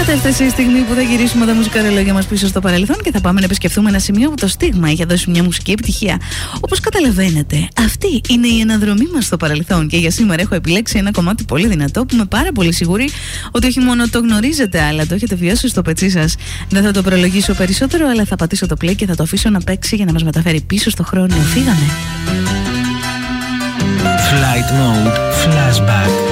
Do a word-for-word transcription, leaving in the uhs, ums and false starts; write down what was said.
Έφτασε η στιγμή που θα γυρίσουμε τα μουσικαρολόγια μας πίσω στο παρελθόν και θα πάμε να επισκεφθούμε ένα σημείο που το στίγμα είχε δώσει μια μουσική επιτυχία. Όπως καταλαβαίνετε, αυτή είναι η αναδρομή μας στο παρελθόν και για σήμερα έχω επιλέξει ένα κομμάτι πολύ δυνατό που είμαι πάρα πολύ σίγουρη ότι όχι μόνο το γνωρίζετε, αλλά το έχετε βιώσει στο πετσί σας. Δεν θα το προλογίσω περισσότερο, αλλά θα πατήσω το play και θα το αφήσω να παίξει για να μας μεταφέρει πίσω στο χρόνο. Φύγαμε. Flight Mode Flashback.